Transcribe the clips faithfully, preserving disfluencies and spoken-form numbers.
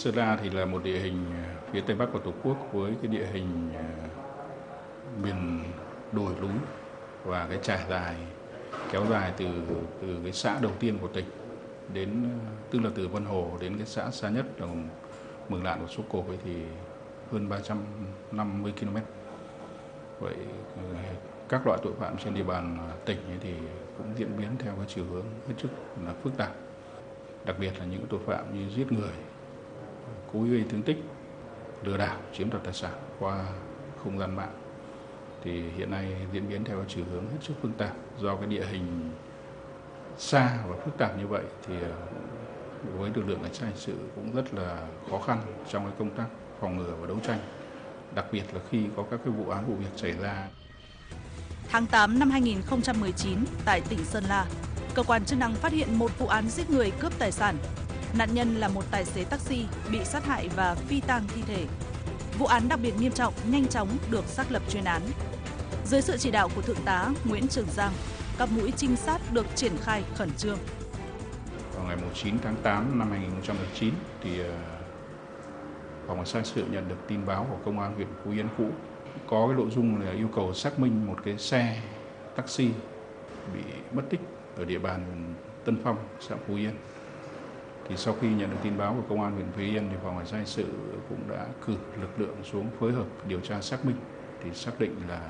Sơn La thì là một địa hình phía tây bắc của Tổ quốc với cái địa hình miền đồi núi và cái trải dài kéo dài từ từ cái xã đầu tiên của tỉnh đến, tức là từ Vân Hồ đến cái xã xa nhất là Mường Lạn của Sốp Cộp ấy thì hơn ba trăm năm mươi ki lô mét. Vậy các loại tội phạm trên địa bàn tỉnh ấy thì cũng diễn biến theo cái chiều hướng hết sức là phức tạp. Đặc biệt là những tội phạm như giết người, cố ý gây thương tích, lừa đảo, chiếm đoạt tài sản qua không gian mạng thì hiện nay diễn biến theo chiều hướng hết sức phức tạp. Do cái địa hình xa và phức tạp như vậy thì với lực lượng cảnh sát hình sự cũng rất là khó khăn trong cái công tác phòng ngừa và đấu tranh, đặc biệt là khi có các cái vụ án vụ việc xảy ra. Tháng tám năm hai nghìn không trăm mười chín, tại tỉnh Sơn La, cơ quan chức năng phát hiện một vụ án giết người cướp tài sản. Nạn nhân là một tài xế taxi bị sát hại và phi tang thi thể. Vụ án đặc biệt nghiêm trọng, nhanh chóng được xác lập chuyên án. Dưới sự chỉ đạo của Thượng tá Nguyễn Trường Giang, các mũi trinh sát được triển khai khẩn trương. Vào ngày chín tháng tám năm hai nghìn không trăm mười chín thì Phòng Cảnh sát hình sự nhận được tin báo của Công an huyện Phú Yên cũ có cái nội dung là yêu cầu xác minh một cái xe taxi bị mất tích ở địa bàn Tân Phong, xã Phú Yên. Thì sau khi nhận được tin báo của Công an huyện Phú Yên thì Phòng Cảnh sát hình sự cũng đã cử lực lượng xuống phối hợp điều tra xác minh, thì xác định là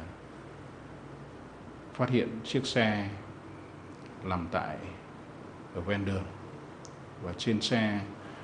phát hiện chiếc xe nằm tại ở ven đường và trên xe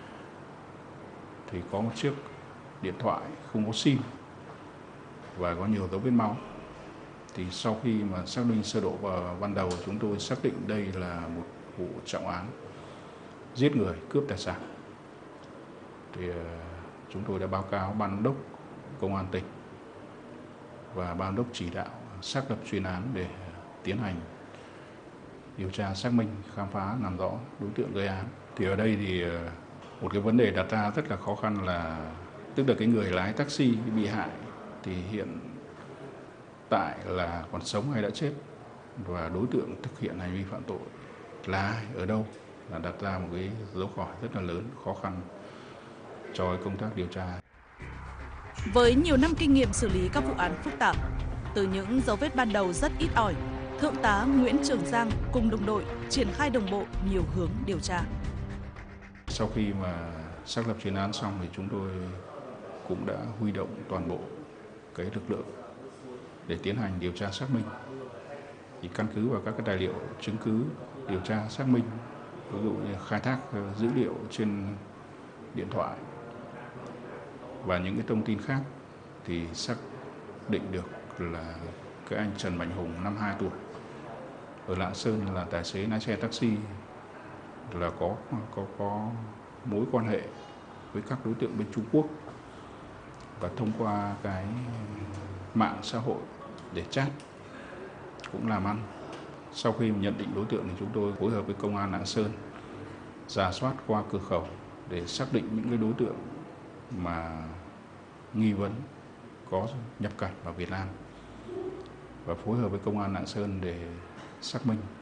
thì có một chiếc điện thoại không có sim và có nhiều dấu vết máu. Thì sau khi mà xác minh sơ bộ và ban đầu, chúng tôi xác định đây là một vụ trọng án giết người cướp tài sản. Thì chúng tôi đã báo cáo ban giám đốc Công an tỉnh và ban giám đốc chỉ đạo xác lập chuyên án để tiến hành điều tra xác minh, khám phá, làm rõ đối tượng gây án. Thì ở đây thì một cái vấn đề đặt ra rất là khó khăn là tức là cái người lái taxi cái bị hại thì hiện tại là còn sống hay đã chết, và đối tượng thực hiện hành vi phạm tội là ai, ở đâu, là đặt ra một cái dấu hỏi rất là lớn, khó khăn cho công tác điều tra. Với nhiều năm kinh nghiệm xử lý các vụ án phức tạp, từ những dấu vết ban đầu rất ít ỏi, Thượng tá Nguyễn Trường Giang cùng đồng đội triển khai đồng bộ nhiều hướng điều tra. Sau khi mà xác lập chuyên án xong thì chúng tôi cũng đã huy động toàn bộ cái lực lượng để tiến hành điều tra xác minh. Thì căn cứ vào các cái tài liệu chứng cứ điều tra xác minh, ví dụ như khai thác dữ liệu trên điện thoại và những cái thông tin khác, thì xác định được là cái anh Trần Mạnh Hùng, năm mươi hai tuổi, ở Lạng Sơn, là tài xế lái xe taxi, là có có có mối quan hệ với các đối tượng bên Trung Quốc, và thông qua cái mạng xã hội để chat cũng làm ăn. Sau khi nhận định đối tượng thì chúng tôi phối hợp với Công an Lạng Sơn rà soát qua cửa khẩu để xác định những cái đối tượng mà nghi vấn có nhập cảnh vào Việt Nam, và phối hợp với Công an Lạng Sơn để xác minh